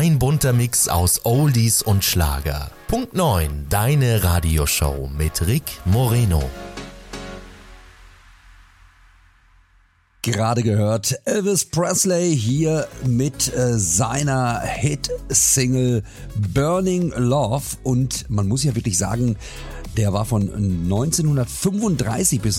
Ein bunter Mix aus Oldies und Schlager. Punkt 9, deine Radioshow mit Rick Moreno. Gerade gehört Elvis Presley hier mit seiner Hit-Single Burning Love. Und man muss ja wirklich sagen, der war von 1935 bis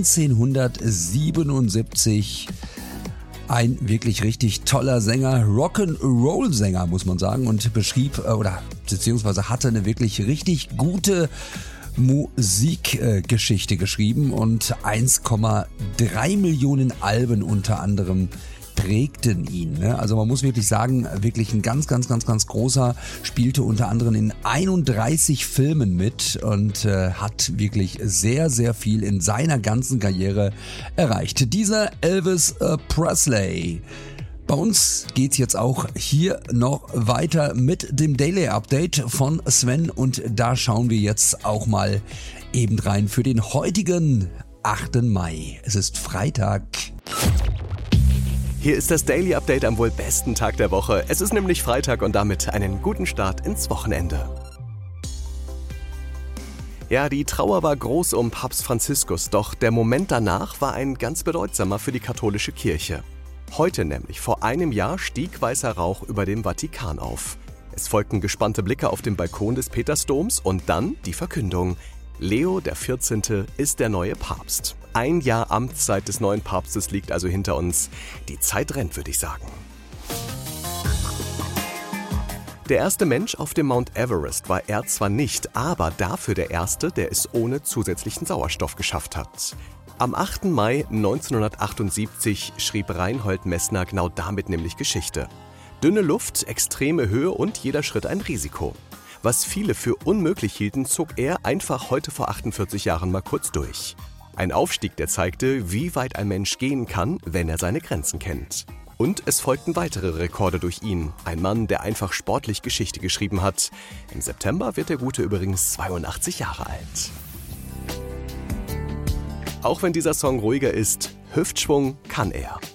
1977 ein wirklich richtig toller Sänger, Rock'n'Roll-Sänger, muss man sagen, und beziehungsweise hatte eine wirklich richtig gute Musikgeschichte geschrieben und 1,3 Millionen Alben unter anderem prägten ihn. Also man muss wirklich sagen, wirklich ein ganz großer, spielte unter anderem in 31 Filmen mit und hat wirklich sehr, sehr viel in seiner ganzen Karriere erreicht. Dieser Elvis Presley. Bei uns geht's jetzt auch hier noch weiter mit dem Daily Update von Sven und da schauen wir jetzt auch mal eben rein für den heutigen 8. Mai. Es ist Freitag. Hier ist das Daily Update am wohl besten Tag der Woche. Es ist nämlich Freitag und damit einen guten Start ins Wochenende. Ja, die Trauer war groß um Papst Franziskus, doch der Moment danach war ein ganz bedeutsamer für die katholische Kirche. Heute nämlich, vor einem Jahr, stieg weißer Rauch über dem Vatikan auf. Es folgten gespannte Blicke auf dem Balkon des Petersdoms und dann die Verkündung. Leo XIV. Ist der neue Papst. Ein Jahr Amtszeit des neuen Papstes liegt also hinter uns. Die Zeit rennt, würde ich sagen. Der erste Mensch auf dem Mount Everest war er zwar nicht, aber dafür der erste, der es ohne zusätzlichen Sauerstoff geschafft hat. Am 8. Mai 1978 schrieb Reinhold Messner genau damit nämlich Geschichte. Dünne Luft, extreme Höhe und jeder Schritt ein Risiko. Was viele für unmöglich hielten, zog er einfach heute vor 48 Jahren mal kurz durch. Ein Aufstieg, der zeigte, wie weit ein Mensch gehen kann, wenn er seine Grenzen kennt. Und es folgten weitere Rekorde durch ihn. Ein Mann, der einfach sportlich Geschichte geschrieben hat. Im September wird der Gute übrigens 82 Jahre alt. Auch wenn dieser Song ruhiger ist, Hüftschwung kann er.